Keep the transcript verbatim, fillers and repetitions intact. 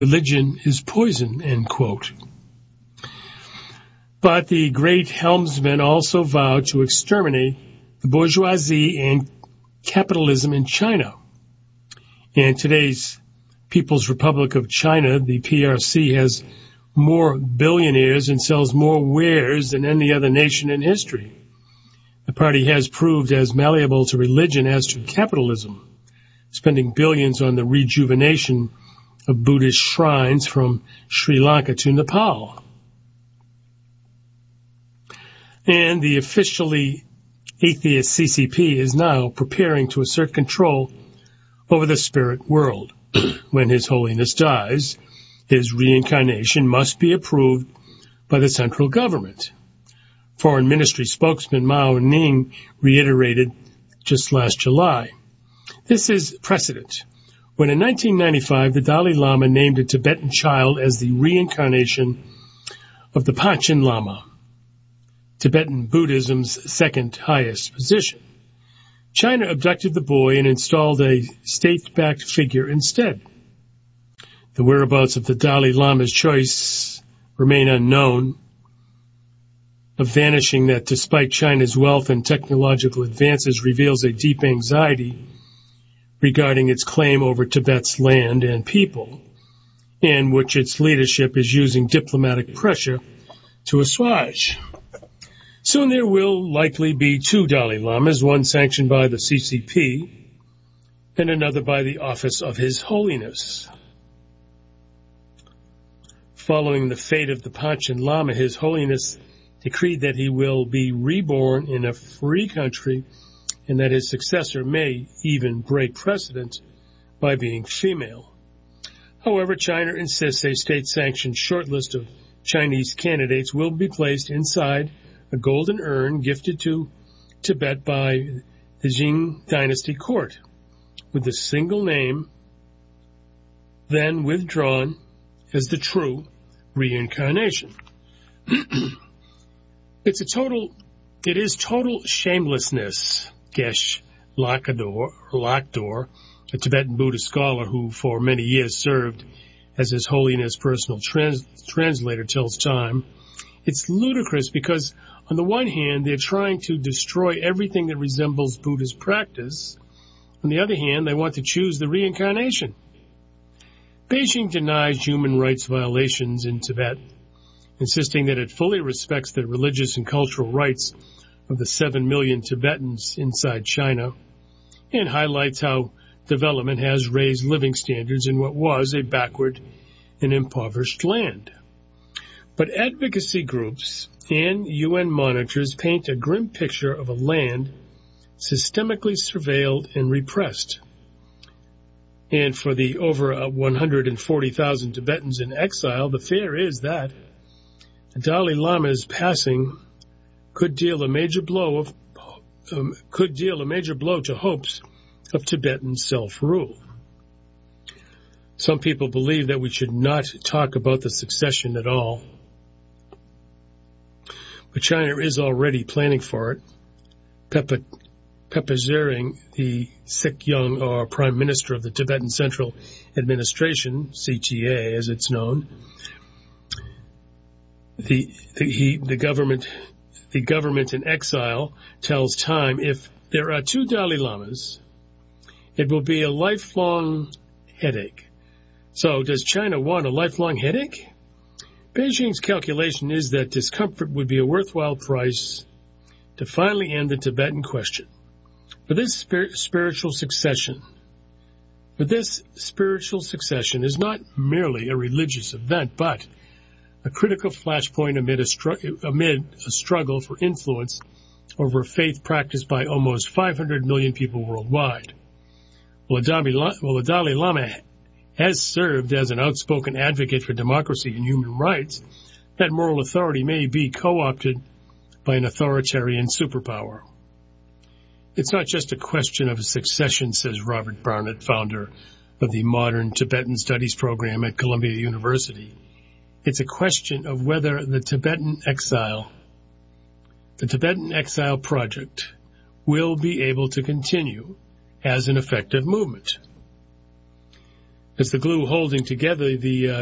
religion is poison, end quote. But the great helmsman also vowed to exterminate the bourgeoisie and capitalism in China. And today's People's Republic of China, the P R C, has more billionaires and sells more wares than any other nation in history. The party has proved as malleable to religion as to capitalism, spending billions on the rejuvenation of Buddhist shrines from Sri Lanka to Nepal. And the officially atheist C C P is now preparing to assert control over the spirit world. When His Holiness dies, his reincarnation must be approved by the central government. Foreign Ministry spokesman Mao Ning reiterated just last July. This is precedent. When in nineteen ninety-five the Dalai Lama named a Tibetan child as the reincarnation of the Panchen Lama, Tibetan Buddhism's second highest position, China abducted the boy and installed a state-backed figure instead. The whereabouts of the Dalai Lama's choice remain unknown, a vanishing that, despite China's wealth and technological advances, reveals a deep anxiety regarding its claim over Tibet's land and people, and which its leadership is using diplomatic pressure to assuage. Soon there will likely be two Dalai Lamas, one sanctioned by the C C P and another by the Office of His Holiness. Following the fate of the Panchen Lama, His Holiness decreed that he will be reborn in a free country and that his successor may even break precedent by being female. However, China insists a state-sanctioned shortlist of Chinese candidates will be placed inside a golden urn gifted to Tibet by the Jing Dynasty court, with the single name then withdrawn as the true reincarnation. It's a total, it is total shamelessness, Geshe Lakdor, Lakdor, a Tibetan Buddhist scholar who for many years served as His Holiness' personal trans- translator, tells Time. It's ludicrous because, on the one hand, they're trying to destroy everything that resembles Buddhist practice. On the other hand, they want to choose the reincarnation. Beijing denies human rights violations in Tibet, insisting that it fully respects the religious and cultural rights of the seven million Tibetans inside China, and highlights how development has raised living standards in what was a backward and impoverished land. But advocacy groups and U N monitors paint a grim picture of a land systemically surveilled and repressed. And for the over one hundred forty thousand Tibetans in exile, the fear is that the Dalai Lama's passing could deal a major blow of um, could deal a major blow to hopes of Tibetan self-rule. Some people believe that we should not talk about the succession at all. But China is already planning for it. Pepa, Pepa Zering, the Sikyong, or Prime Minister of the Tibetan Central Administration, C T A as it's known, the, the, he, the government the government in exile tells Time if there are two Dalai Lamas, it will be a lifelong headache. So does China want a lifelong headache? Beijing's calculation is that discomfort would be a worthwhile price to finally end the Tibetan question. For this spir- spiritual succession, for this spiritual succession is not merely a religious event, but a critical flashpoint amid a, stru- amid a struggle for influence over a faith practiced by almost five hundred million people worldwide. While the Dalai Lama has served as an outspoken advocate for democracy and human rights, that moral authority may be co-opted by an authoritarian superpower. It's not just a question of succession, says Robert Barnett, founder of the Modern Tibetan Studies program at Columbia University. It's a question of whether the Tibetan exile, the Tibetan Exile Project, will be able to continue as an effective movement. as the glue holding together the uh,